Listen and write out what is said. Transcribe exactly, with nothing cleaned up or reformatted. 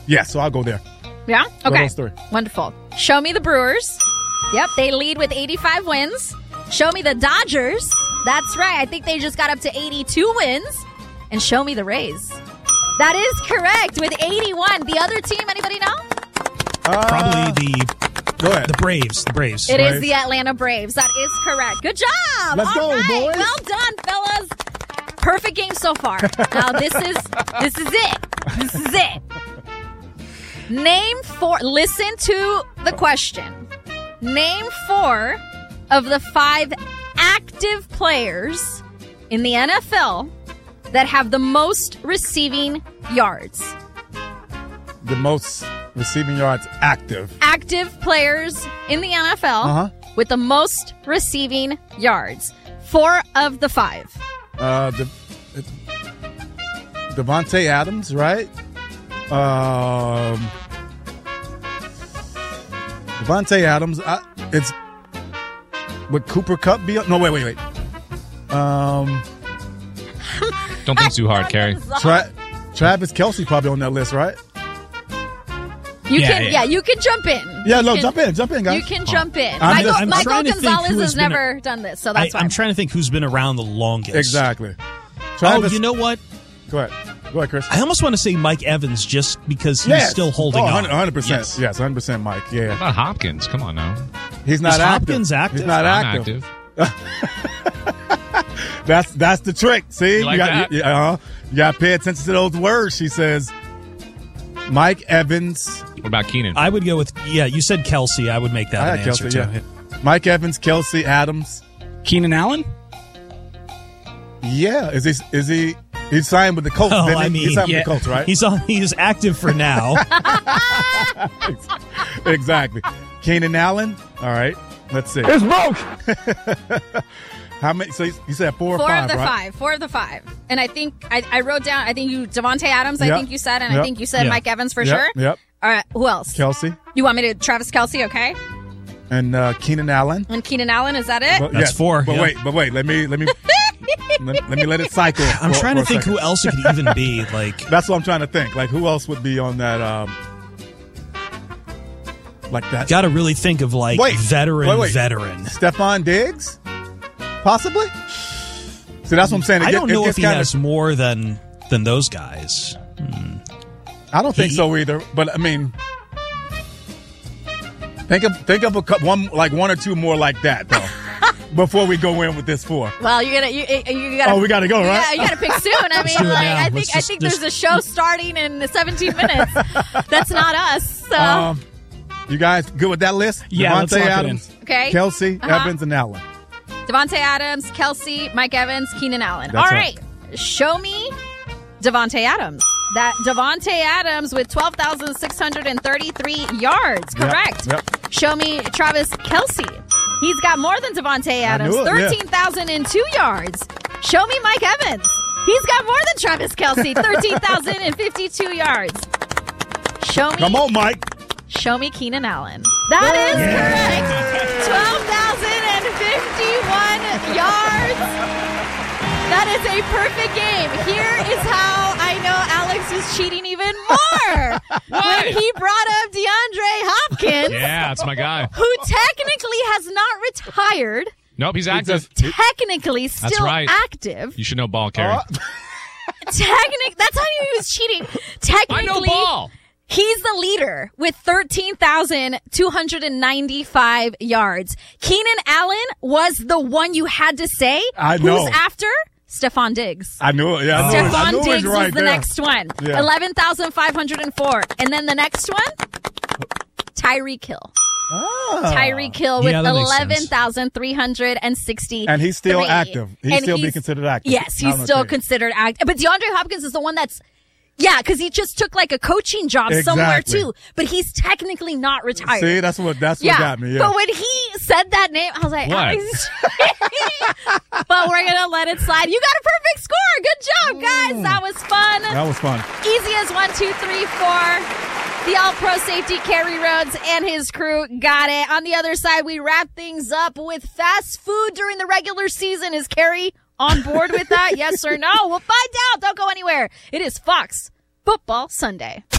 Yeah, so I'll go there. Yeah? Okay. those three. Wonderful. Show me the Brewers. Yep, they lead with eighty-five wins. Show me the Dodgers. That's right. I think they just got up to eighty-two wins. And show me the Rays. That is correct with eighty-one. The other team, anybody know? Uh, Probably the go ahead. the Braves. The Braves. It Braves. is the Atlanta Braves. That is correct. Good job. Let's All go, right. boys. Well done, fellas. Perfect game so far. Now this is this is it. This is it. Name four. Listen to the question. Name four of the five active players in the N F L that have the most receiving yards. The most receiving yards active. Active players in the N F L Uh-huh. with the most receiving yards. Four of the five. Uh, De- Devontae Adams, right? Um, Devontae Adams. I, it's would Cooper Kupp be? No, wait, wait, wait. Um, Don't think too hard, Carrie. Tra- Travis Kelce probably on that list, right? You Yeah, can, yeah. yeah. you can jump in. Yeah, You no, can- jump in, jump in, guys. You can jump in. I'm Michael, just- I'm Michael trying to think Gonzalez who has has been never done this, so that's I, why. I'm trying to think who's been around the longest. Exactly. Oh, Travis, you know what? go ahead, go ahead, Chris. I almost want to say Mike Evans just because he's Yes. still holding oh, on. one hundred percent. Yes. Yes, one hundred percent, Mike. Yeah, What about Hopkins? Come on now. he's not Is active. Hopkins active? He's not I'm active. active. That's that's the trick. See, You like got that? you, uh, you got to pay attention to those words. She says, Mike Evans. What about Keenan? I would go with, yeah, you said Kelsey. I would make that I an had answer, Kelce, too. yeah. Mike Evans, Kelsey, Adams. Keenan Allen? Yeah, is he? Is he? He signed with the Colts. Oh, didn't he? I mean, he signed yeah, with the Colts, right? He's on. He's active for now. Exactly. Keenan Allen. All right. Let's see. It's broke. How many? So you you said four or Four five, of the right? five. Four of the five. And I think I, I wrote down. I think you Devontae Adams. I Yep. think you said, and I Yep. think you said Yeah. Mike Evans for Yep, sure. Yep. All right. Who else? Kelsey You want me to Travis Kelce? Okay. and uh, Keenan Allen. And Keenan Allen. Is that it? But, That's four, But yeah. wait, but wait. Let me let me let, let me let it cycle. I'm for- trying for to a think second. who else it could even be. Like, That's what I'm trying to think. Like who else would be on that? Um, like that. got to really think of like Wait. veteran, Wait, wait. veteran. Stephon Diggs, possibly. So that's what I'm saying. It I get- don't it know if gets he kinda- has more than than those guys. I don't think he- so either. But I mean, think of think of a cou- one like one or two more like that though. Before we go in with this four. Well, you're gonna you, you gotta. Oh, we gotta go, right? Yeah, you gotta pick soon. I mean, do it like now. I think Let's I just- think just- there's a show starting in seventeen minutes. That's not us. So Um, you guys good with that list? Yeah, let's Devontae lock it Adams, okay. Kelsey, Uh-huh. Evans, and Allen. Devontae Adams, Kelsey, Mike Evans, Keenan Allen. That's All right. right. Show me Devontae Adams. That Devontae Adams with twelve thousand six hundred thirty-three yards. Yep, Correct. yep. Show me Travis Kelsey. He's got more than Devontae Adams. knew it, yeah. thirteen thousand two yards. Show me Mike Evans. He's got more than Travis Kelsey. thirteen thousand fifty-two yards. Show me Come on, Mike. Show me Keenan Allen. That is correct. twelve thousand fifty-one yards. That is a perfect game. Here is how I know Alex is cheating even more. When he brought up DeAndre Hopkins, Yeah, that's my guy. who technically has not retired, Nope, he's active. technically still right. active. You should know ball, Carrie. Uh, Technic that's how I knew he was cheating. I Technically, know ball. he's the leader with thirteen thousand two hundred ninety-five yards. Keenan Allen was the one you had to say. I know. Who's after? Stephon Diggs. I knew it. Yeah, I knew it. I Stephon knew it was Diggs was right the there. next one. Yeah. eleven thousand five hundred four. And then the next one? Tyreek Hill. Ah. Tyreek Hill with Yeah, that makes sense. eleven thousand three hundred sixty. And he's still active. He's still being considered active. Yes, I'm he's gonna still tell you. considered active. But DeAndre Hopkins is the one that's, yeah, because he just took like a coaching job somewhere Exactly. too. But he's technically not retired. See, that's what that's what yeah. got me. Yeah. But when he said that name, I was like, What? Alex. But we're going to let it slide. You got a perfect score. Good job, guys. That was fun. that was fun. Easy as one, two, three, four. The All-Pro safety, Kerry Rhodes, and his crew got it. On the other side, we wrap things up with fast food during the regular season. Is Kerry on board with that? Yes or no? We'll find out. Don't go anywhere. It is Fox Football Sunday.